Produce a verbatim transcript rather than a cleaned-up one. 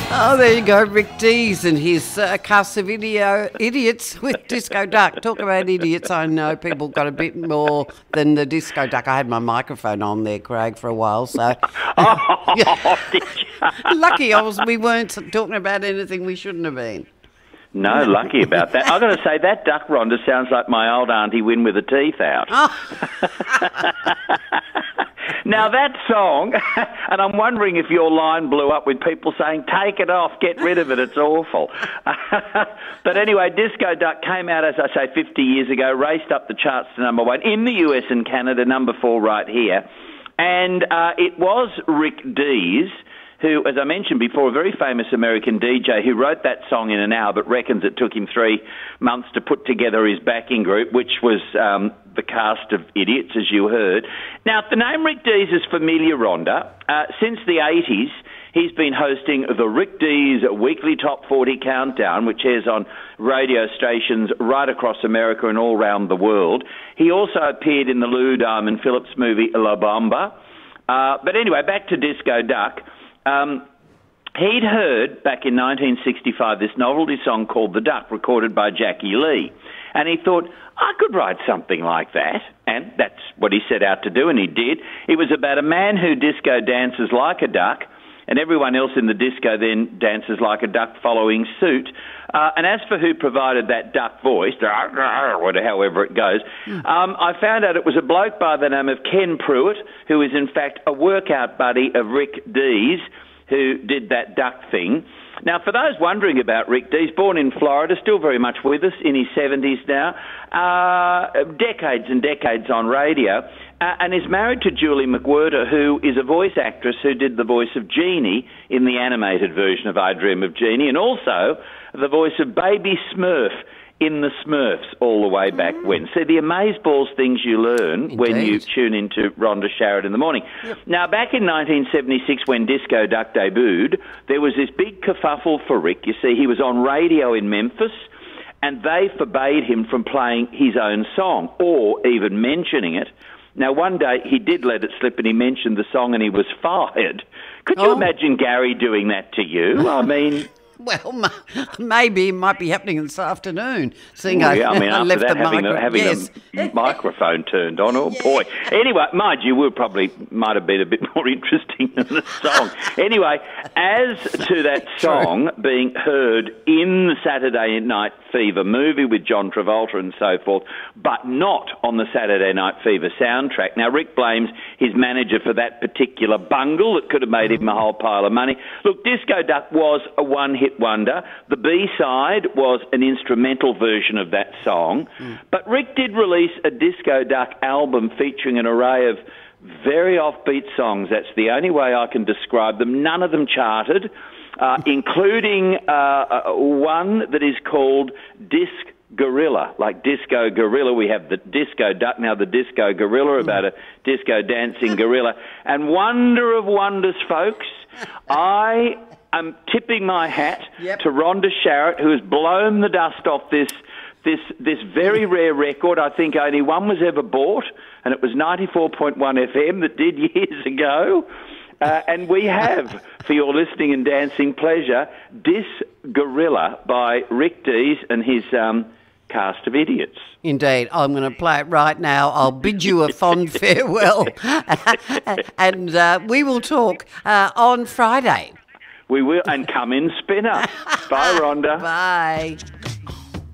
Oh, there you go, Rick Dees and his uh, cast of idio- idiots with Disco Duck. Talk about idiots. I know people got a bit more than the Disco Duck. I had my microphone on there, Craig, for a while, so... Oh, did you? Lucky I was. We weren't talking about anything we shouldn't have been. No, lucky about that. I've got to say, that duck, Rhonda, sounds like my old auntie Win with the teeth out. Oh. Now, that song, and I'm wondering if your line blew up with people saying, take it off, get rid of it, it's awful. But anyway, Disco Duck came out, as I say, fifty years ago, raced up the charts to number one in the U S and Canada, number four right here. And uh, it was Rick Dees, who, as I mentioned before, a very famous American D J who wrote that song in an hour but reckons it took him three months to put together his backing group, which was um, the cast of idiots, as you heard. Now, the name Rick Dees is familiar, Rhonda. Uh, since the eighties, he's been hosting the Rick Dees Weekly Top forty Countdown, which airs on radio stations right across America and all around the world. He also appeared in the Lou Diamond Phillips movie La Bamba. Uh, but anyway, back to Disco Duck. Um, he'd heard back in nineteen sixty-five this novelty song called The Duck, recorded by Jackie Lee. And he thought, I could write something like that. And that's what he set out to do, and he did. It was about a man who disco dances like a duck, and everyone else in the disco then dances like a duck following suit. Uh, and as for who provided that duck voice, however it goes, um, I found out it was a bloke by the name of Ken Pruitt, who is in fact a workout buddy of Rick Dees, who did that duck thing. Now, for those wondering about Rick Dees, born in Florida, still very much with us, in his seventies now, uh, decades and decades on radio, uh, and is married to Julie McWhirter, who is a voice actress who did the voice of Jeannie in the animated version of I Dream of Jeannie, and also the voice of Baby Smurf in the Smurfs all the way back mm. when. See, the amazeballs things you learn Indeed. When you tune into Rhonda Sharrett in the morning. Yep. Now, back in nineteen seventy-six, when Disco Duck debuted, there was this big kerfuffle for Rick. You see, he was on radio in Memphis, and they forbade him from playing his own song or even mentioning it. Now, one day he did let it slip and he mentioned the song and he was fired. Could you oh. imagine Gary doing that to you? I mean... Well, maybe it might be happening this afternoon. Seeing well, I, yeah, I mean, I after left that, the having, micro- a, having yes. a microphone turned on, oh boy. Anyway, mind you, we probably might have been a bit more interesting than the song. Anyway, as to that song being heard in the Saturday Night Fever movie with John Travolta and so forth, but not on the Saturday Night Fever soundtrack. Now, Rick blames his manager for that particular bungle that could have made him a whole pile of money. Look, Disco Duck was a one-hit wonder. The B-side was an instrumental version of that song. Mm. But Rick did release a Disco Duck album featuring an array of very offbeat songs. That's the only way I can describe them. None of them charted, uh, including uh, one that is called Disc Gorilla, like Disco Gorilla. We have the Disco Duck, now the Disco Gorilla, about a disco dancing gorilla. And wonder of wonders, folks, I... I'm tipping my hat yep. to Rhonda Sharrett, who has blown the dust off this this this very rare record. I think only one was ever bought, and it was ninety-four point one F M that did years ago. Uh, and we have, for your listening and dancing pleasure, Dis Gorilla by Rick Dees and his um, cast of idiots. Indeed. I'm going to play it right now. I'll bid you a fond farewell, and uh, we will talk uh, on Friday. We will, and come in, Spinner. Bye, Rhonda. Bye.